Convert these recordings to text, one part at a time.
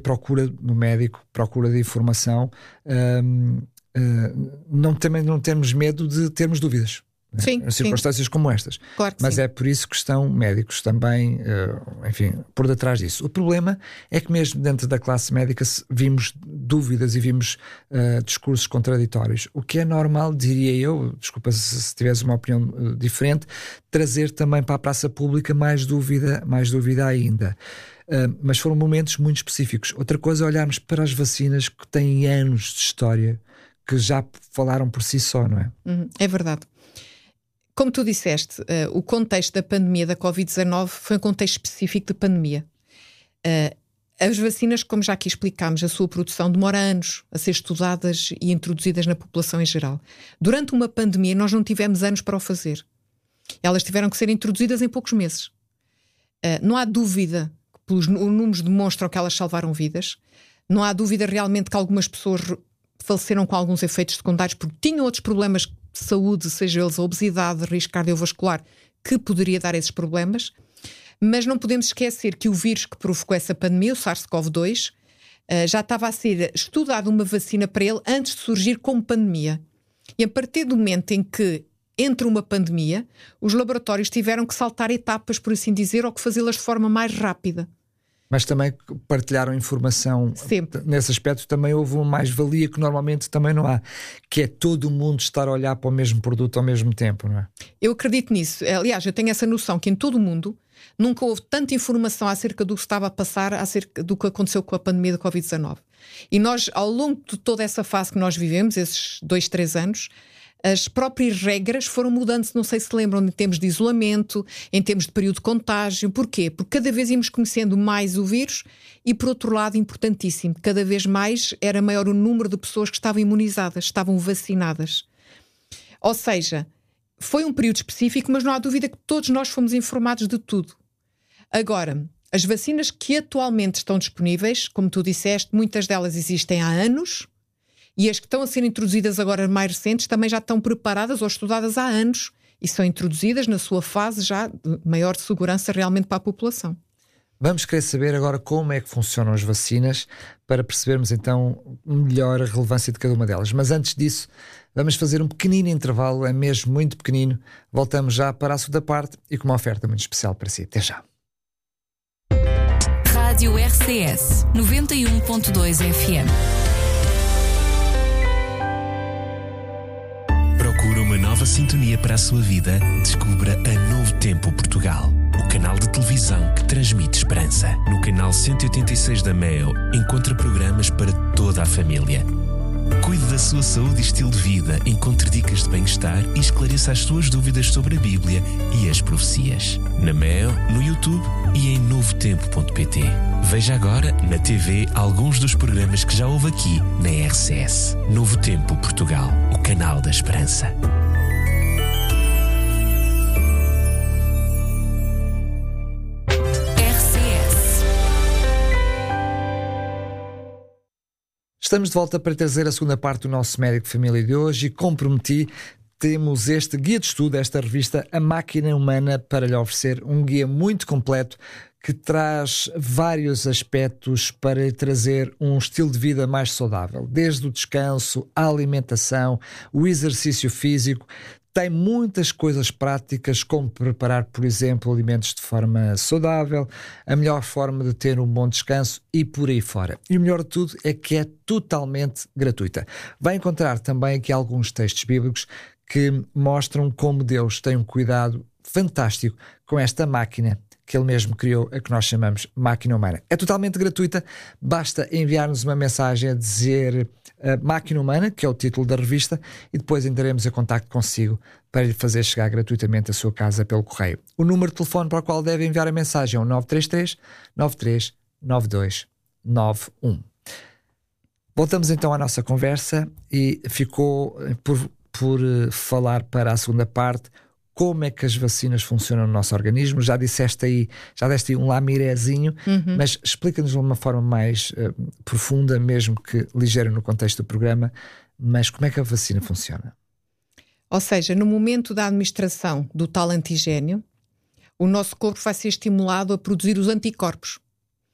procura no médico, procura de informação, também não termos medo de termos dúvidas. Sim, em circunstâncias como estas. Claro que mas sim. É por isso que estão médicos também, enfim, por detrás disso. O problema é que mesmo dentro da classe médica vimos dúvidas e vimos discursos contraditórios. O que é normal, diria eu, desculpa se tivesse uma opinião diferente, trazer também para a praça pública mais dúvida ainda. Mas foram momentos muito específicos. Outra coisa é olharmos para as vacinas que têm anos de história, que já falaram por si só, não é? É verdade. Como tu disseste, o contexto da pandemia da Covid-19 foi um contexto específico de pandemia. As vacinas, como já aqui explicámos, a sua produção demora anos a ser estudadas e introduzidas na população em geral. Durante uma pandemia nós não tivemos anos para o fazer. Elas tiveram que ser introduzidas em poucos meses. Não há dúvida, os números demonstram que elas salvaram vidas. Não há dúvida realmente que algumas pessoas faleceram com alguns efeitos secundários porque tinham outros problemas de saúde, seja eles a obesidade, risco cardiovascular, que poderia dar esses problemas. Mas não podemos esquecer que o vírus que provocou essa pandemia, o SARS-CoV-2, já estava a ser estudada uma vacina para ele antes de surgir como pandemia. E a partir do momento em que entra uma pandemia, os laboratórios tiveram que saltar etapas, por assim dizer, ou que fazê-las de forma mais rápida. Mas também partilharam informação. Sempre. Nesse aspecto também houve uma mais-valia que normalmente também não há, que é todo o mundo estar a olhar para o mesmo produto ao mesmo tempo, não é? Eu acredito nisso. Aliás, eu tenho essa noção que em todo o mundo nunca houve tanta informação acerca do que estava a passar, acerca do que aconteceu com a pandemia da Covid-19. E nós, ao longo de toda essa fase que nós vivemos, esses 2-3 anos, as próprias regras foram mudando, não sei se lembram, em termos de isolamento, em termos de período de contágio. Porquê? Porque cada vez íamos conhecendo mais o vírus e, por outro lado, importantíssimo, cada vez mais era maior o número de pessoas que estavam imunizadas, estavam vacinadas. Ou seja, foi um período específico, mas não há dúvida que todos nós fomos informados de tudo. Agora, as vacinas que atualmente estão disponíveis, como tu disseste, muitas delas existem há anos. E as que estão a ser introduzidas agora mais recentes também já estão preparadas ou estudadas há anos e são introduzidas na sua fase já de maior segurança realmente para a população. Vamos querer saber agora como é que funcionam as vacinas para percebermos então melhor a relevância de cada uma delas. Mas antes disso, vamos fazer um pequenino intervalo, é mesmo muito pequenino. Voltamos já para a segunda parte e com uma oferta muito especial para si. Até já. Rádio RCS 91.2 FM. Procura uma nova sintonia para a sua vida? Descubra a Novo Tempo Portugal, o canal de televisão que transmite esperança. No canal 186 da MEO, encontra programas para toda a família. Cuide da sua saúde e estilo de vida, encontre dicas de bem-estar e esclareça as suas dúvidas sobre a Bíblia e as profecias. Na MEO, no YouTube e em novotempo.pt. Veja agora, na TV, alguns dos programas que já houve aqui na RCS. Novo Tempo Portugal, o canal da esperança. Estamos de volta para trazer a segunda parte do nosso Médico de Família de hoje e como prometi, temos este guia de estudo, esta revista A Máquina Humana, para lhe oferecer um guia muito completo que traz vários aspectos para lhe trazer um estilo de vida mais saudável, desde o descanso, a alimentação, o exercício físico. Tem muitas coisas práticas, como preparar, por exemplo, alimentos de forma saudável, a melhor forma de ter um bom descanso e por aí fora. E o melhor de tudo é que é totalmente gratuita. Vai encontrar também aqui alguns textos bíblicos que mostram como Deus tem um cuidado fantástico com esta máquina que Ele mesmo criou, a que nós chamamos Máquina Humana. É totalmente gratuita, basta enviar-nos uma mensagem a dizer Máquina Humana, que é o título da revista, e depois entraremos em contacto consigo para lhe fazer chegar gratuitamente à sua casa pelo correio. O número de telefone para o qual deve enviar a mensagem é o 933 93 92 91. Voltamos então à nossa conversa e ficou por falar para a segunda parte como é que as vacinas funcionam no nosso organismo. Já deste aí um lamirezinho, mas explica-nos de uma forma mais profunda, mesmo que ligeira no contexto do programa, mas como é que a vacina funciona? Ou seja, no momento da administração do tal antigénio, o nosso corpo vai ser estimulado a produzir os anticorpos.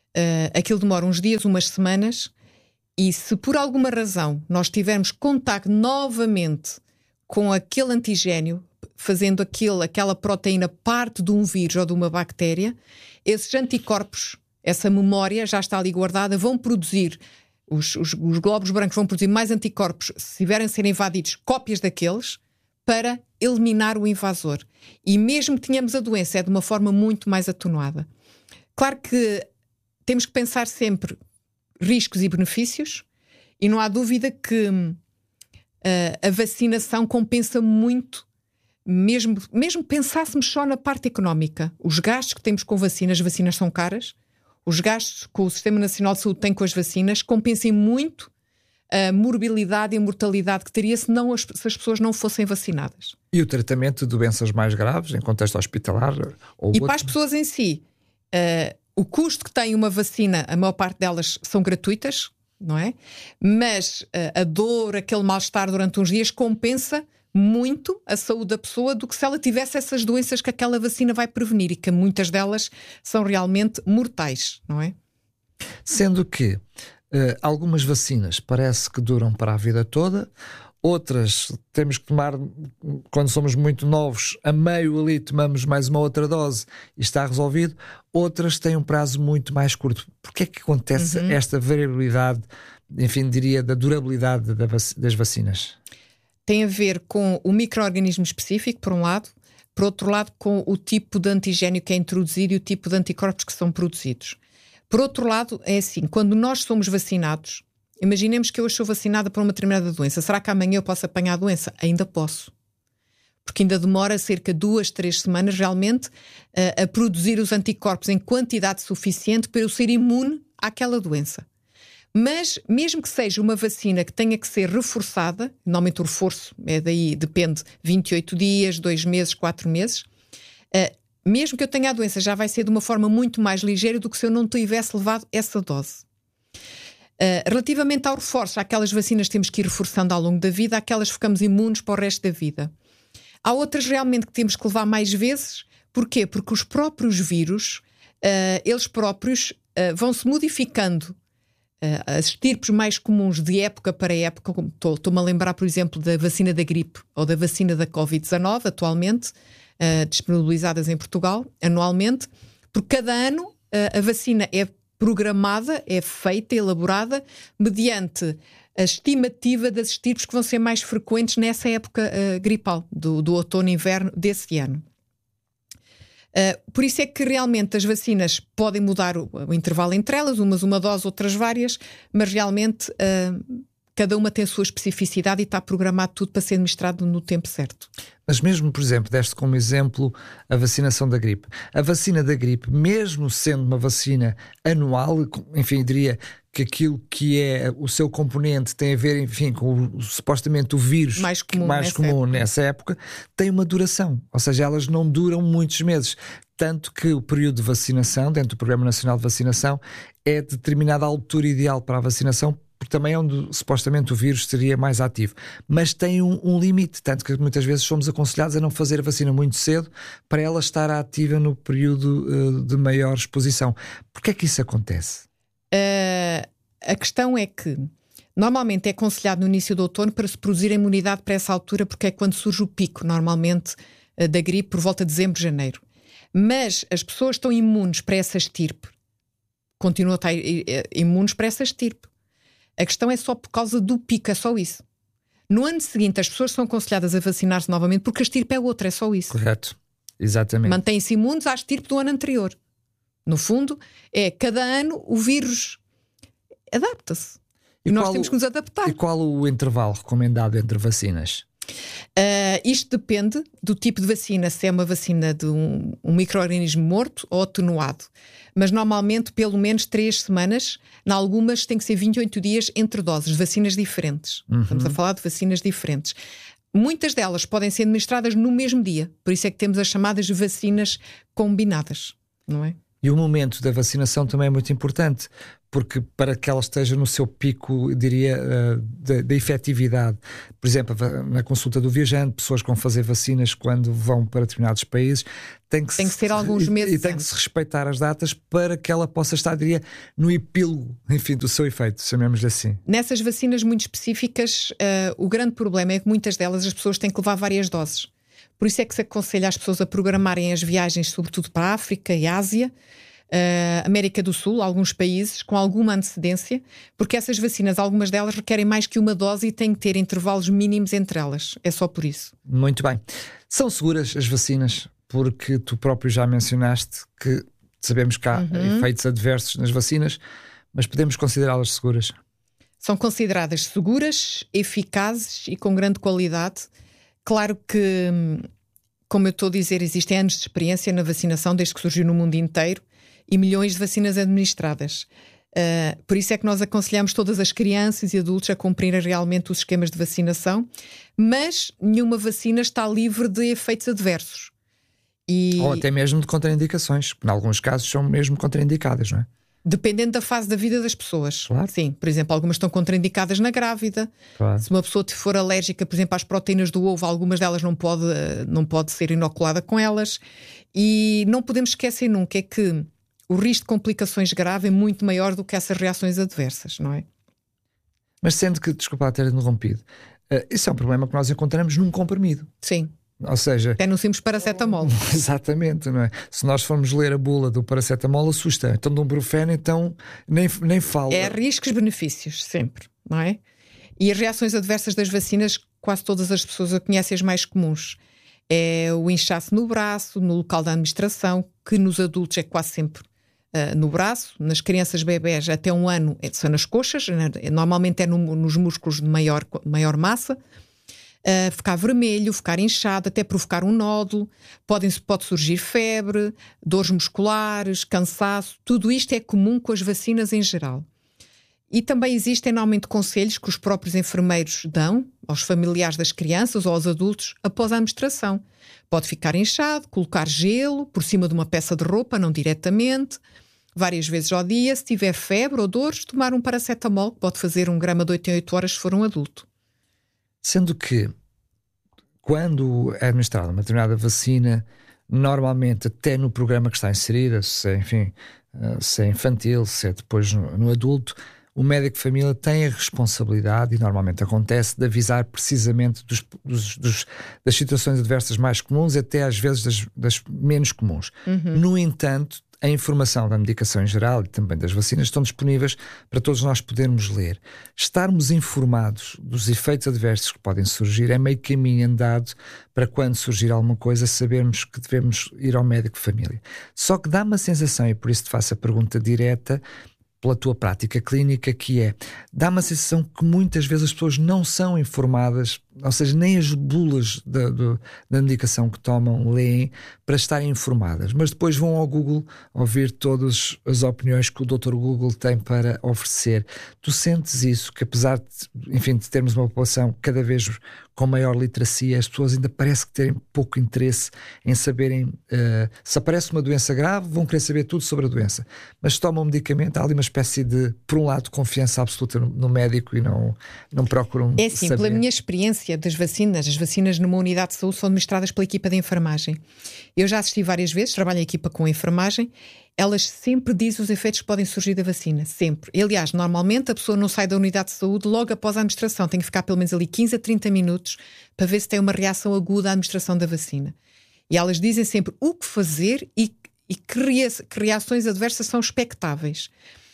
aquilo demora uns dias, umas semanas, e se por alguma razão nós tivermos contacto novamente com aquele antigénio, fazendo aquela proteína parte de um vírus ou de uma bactéria, esses anticorpos, essa memória já está ali guardada, vão produzir, os glóbulos brancos vão produzir mais anticorpos, se tiverem a ser invadidos, cópias daqueles, para eliminar o invasor. E mesmo que tenhamos a doença, é de uma forma muito mais atenuada. Claro que temos que pensar sempre riscos e benefícios, e não há dúvida que a vacinação compensa muito, mesmo pensássemos só na parte económica. Os gastos que temos com vacinas, as vacinas são caras, os gastos que o Sistema Nacional de Saúde tem com as vacinas compensem muito a morbilidade e a mortalidade que teria se as pessoas não fossem vacinadas. E o tratamento de doenças mais graves, em contexto hospitalar? Para as pessoas em si, o custo que tem uma vacina, a maior parte delas são gratuitas, não é? Mas a dor, aquele mal-estar durante uns dias compensa muito a saúde da pessoa do que se ela tivesse essas doenças que aquela vacina vai prevenir, e que muitas delas são realmente mortais, não é? Sendo que algumas vacinas parece que duram para a vida toda, outras temos que tomar quando somos muito novos, a meio ali tomamos mais uma outra dose e está resolvido, outras têm um prazo muito mais curto. Porquê é que acontece esta variabilidade, enfim, diria, da durabilidade das vacinas? Tem a ver com o micro-organismo específico, por um lado, por outro lado, com o tipo de antigénio que é introduzido e o tipo de anticorpos que são produzidos. Por outro lado, é assim, quando nós somos vacinados, imaginemos que eu sou vacinada para uma determinada doença. Será que amanhã eu posso apanhar a doença? Ainda posso. Porque ainda demora cerca de 2-3 semanas realmente a produzir os anticorpos em quantidade suficiente para eu ser imune àquela doença. Mas, mesmo que seja uma vacina que tenha que ser reforçada, normalmente o reforço depende 28 dias, 2 meses, 4 meses, mesmo que eu tenha a doença, já vai ser de uma forma muito mais ligeira do que se eu não tivesse levado essa dose. Relativamente ao reforço, aquelas vacinas temos que ir reforçando ao longo da vida, aquelas ficamos imunes para o resto da vida. Há outras realmente que temos que levar mais vezes. Porquê? Porque os próprios vírus, eles próprios vão-se modificando. As estirpes mais comuns de época para época, como estou-me a lembrar, por exemplo, da vacina da gripe ou da vacina da Covid-19, atualmente, disponibilizadas em Portugal, anualmente, porque cada ano a vacina é programada, é feita, elaborada, mediante a estimativa das estirpes que vão ser mais frequentes nessa época gripal, do outono-inverno desse ano. Por isso é que realmente as vacinas podem mudar o intervalo entre elas, umas uma dose, outras várias, mas realmente cada uma tem a sua especificidade e está programado tudo para ser administrado no tempo certo. Mas mesmo, por exemplo, deste como exemplo a vacinação da gripe. A vacina da gripe, mesmo sendo uma vacina anual, enfim, diria que aquilo que é o seu componente tem a ver, enfim, com supostamente o vírus mais comum nessa época, tem uma duração. Ou seja, elas não duram muitos meses. Tanto que o período de vacinação, dentro do Programa Nacional de Vacinação, é determinada a altura ideal para a vacinação, porque também é onde supostamente o vírus seria mais ativo. Mas tem um limite, tanto que muitas vezes somos aconselhados a não fazer a vacina muito cedo para ela estar ativa no período de maior exposição. Porquê é que isso acontece? A questão é que normalmente é aconselhado no início do outono para se produzir a imunidade para essa altura, porque é quando surge o pico, normalmente, da gripe por volta de dezembro, janeiro. Mas as pessoas estão imunes para essa estirpe, continuam a estar imunes para essa estirpe. A questão é só por causa do pico, é só isso. No ano seguinte as pessoas são aconselhadas a vacinar-se novamente porque a estirpe é outra, é só isso. Correto, exatamente. Mantêm-se imunes à estirpe do ano anterior. No fundo, cada ano o vírus adapta-se. E nós temos que nos adaptar. E qual o intervalo recomendado entre vacinas? Isto depende do tipo de vacina, se é uma vacina de um micro-organismo morto ou atenuado. Mas normalmente pelo menos 3 semanas, em algumas tem que ser 28 dias entre doses, vacinas diferentes. Estamos a falar de vacinas diferentes. Muitas delas podem ser administradas no mesmo dia, por isso é que temos as chamadas vacinas combinadas, não é? E o momento da vacinação também é muito importante, porque para que ela esteja no seu pico, eu diria, da efetividade. Por exemplo, na consulta do viajante, pessoas que vão fazer vacinas quando vão para determinados países, tem que ser alguns meses. E tem que se respeitar as datas para que ela possa estar, diria, no epílogo, enfim, do seu efeito, chamemos-lhe assim. Nessas vacinas muito específicas, o grande problema é que muitas delas as pessoas têm que levar várias doses. Por isso é que se aconselha às pessoas a programarem as viagens, sobretudo para a África e a Ásia, América do Sul, alguns países, com alguma antecedência, porque essas vacinas, algumas delas requerem mais que uma dose e têm que ter intervalos mínimos entre elas. É só por isso. Muito bem. São seguras as vacinas? Porque tu próprio já mencionaste que sabemos que há efeitos adversos nas vacinas, mas podemos considerá-las seguras? São consideradas seguras, eficazes e com grande qualidade. Claro que, como eu estou a dizer, existem anos de experiência na vacinação desde que surgiu no mundo inteiro e milhões de vacinas administradas. Por isso é que nós aconselhamos todas as crianças e adultos a cumprirem realmente os esquemas de vacinação, mas nenhuma vacina está livre de efeitos adversos. Ou até mesmo de contraindicações, que em alguns casos são mesmo contraindicadas, não é? Dependendo da fase da vida das pessoas. Claro. Sim, por exemplo, algumas estão contraindicadas na grávida. Claro. Se uma pessoa for alérgica, por exemplo, às proteínas do ovo, algumas delas não pode ser inoculada com elas. E não podemos esquecer nunca é que o risco de complicações grave é muito maior do que essas reações adversas, não é? Mas sendo que, desculpa ter interrompido, isso é um problema que nós encontramos num comprimido. Sim. Ou seja... até no simples paracetamol. Exatamente, não é? Se nós formos ler a bula do paracetamol, assusta. Então, de um Brufen, então, nem fala. É riscos-benefícios, sempre, não é? E as reações adversas das vacinas, quase todas as pessoas a conhecem as mais comuns. É o inchaço no braço, no local da administração, que nos adultos é quase sempre no braço. Nas crianças bebés, até 1 ano, são nas coxas. Normalmente é nos músculos de maior massa. Ficar vermelho, ficar inchado, até provocar um nódulo, pode surgir febre, dores musculares, cansaço. Tudo isto é comum com as vacinas em geral. E também existem normalmente conselhos que os próprios enfermeiros dão aos familiares das crianças ou aos adultos após a administração. Pode ficar inchado, colocar gelo por cima de uma peça de roupa, não diretamente, várias vezes ao dia. Se tiver febre ou dores, tomar um paracetamol, que pode fazer 1 grama de 8 em 8 horas se for um adulto. Sendo que, quando é administrada uma determinada vacina, normalmente até no programa que está inserida, se é infantil, se é depois no adulto, o médico de família tem a responsabilidade, e normalmente acontece, de avisar precisamente das situações adversas mais comuns, até às vezes das menos comuns. No entanto, a informação da medicação em geral e também das vacinas estão disponíveis para todos nós podermos ler. Estarmos informados dos efeitos adversos que podem surgir é meio caminho andado para, quando surgir alguma coisa, sabermos que devemos ir ao médico de família. Só que dá uma sensação, e por isso te faço a pergunta direta, pela tua prática clínica, que dá uma sensação que muitas vezes as pessoas não são informadas, ou seja, nem as bulas da medicação que tomam leem para estarem informadas, mas depois vão ao Google ouvir todas as opiniões que o Dr. Google tem para oferecer. Tu sentes isso, que apesar de termos uma população cada vez com maior literacia, as pessoas ainda parece que terem pouco interesse em saberem, se aparece uma doença grave, vão querer saber tudo sobre a doença, mas se tomam um medicamento, há ali uma espécie de, por um lado, confiança absoluta no médico e não procuram saber. É assim, pela minha experiência das vacinas, as vacinas numa unidade de saúde são administradas pela equipa de enfermagem. Eu já assisti várias vezes, trabalho em equipa com enfermagem, elas sempre dizem os efeitos que podem surgir da vacina, sempre. E, aliás, normalmente a pessoa não sai da unidade de saúde logo após a administração, tem que ficar pelo menos ali 15 a 30 minutos para ver se tem uma reação aguda à administração da vacina. E elas dizem sempre o que fazer e que reações adversas são expectáveis.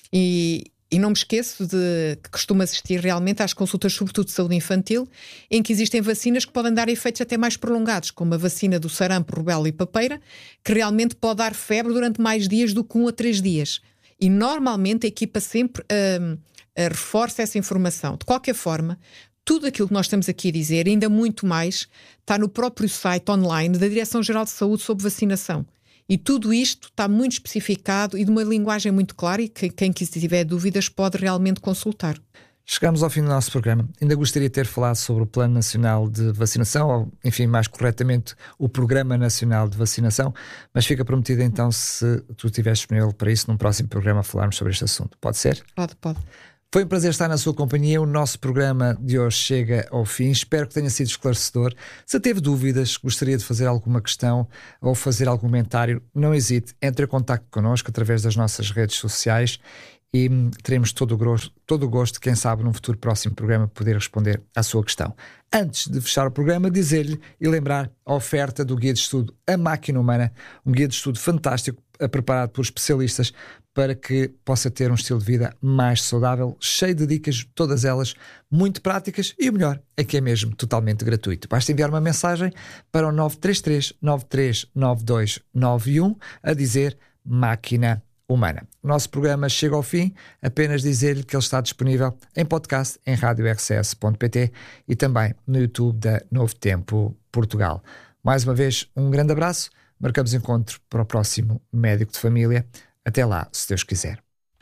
E não me esqueço de que costumo assistir realmente às consultas, sobretudo de saúde infantil, em que existem vacinas que podem dar efeitos até mais prolongados, como a vacina do sarampo, rubéola e papeira, que realmente pode dar febre durante mais dias do que 1 a 3 dias. E normalmente a equipa sempre reforça essa informação. De qualquer forma, tudo aquilo que nós estamos aqui a dizer, ainda muito mais, está no próprio site online da Direção-Geral de Saúde sobre vacinação. E tudo isto está muito especificado e de uma linguagem muito clara, e quem tiver dúvidas pode realmente consultar. Chegamos ao fim do nosso programa. Ainda gostaria de ter falado sobre o Plano Nacional de Vacinação, ou, enfim, mais corretamente, o Programa Nacional de Vacinação, mas fica prometido então, se tu estiveres disponível para isso, num próximo programa falarmos sobre este assunto. Pode ser? Pode. Foi um prazer estar na sua companhia. O nosso programa de hoje chega ao fim. Espero que tenha sido esclarecedor. Se teve dúvidas, gostaria de fazer alguma questão ou fazer algum comentário, não hesite, entre em contacto connosco através das nossas redes sociais e teremos todo o gosto, quem sabe, num futuro próximo programa, poder responder à sua questão. Antes de fechar o programa, dizer-lhe e lembrar a oferta do Guia de Estudo A Máquina Humana, um guia de estudo fantástico, preparado por especialistas para que possa ter um estilo de vida mais saudável, cheio de dicas, todas elas muito práticas, e o melhor é que é mesmo totalmente gratuito. Basta enviar uma mensagem para o 933 939291 a dizer Máquina Humana. O nosso programa chega ao fim, apenas dizer-lhe que ele está disponível em podcast em radiorcs.pt e também no YouTube da Novo Tempo Portugal. Mais uma vez, um grande abraço, marcamos encontro para o próximo Médico de Família. Até lá, se Deus quiser.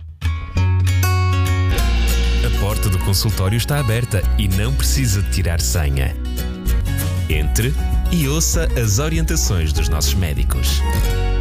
A porta do consultório está aberta e não precisa de tirar senha. Entre e ouça as orientações dos nossos médicos.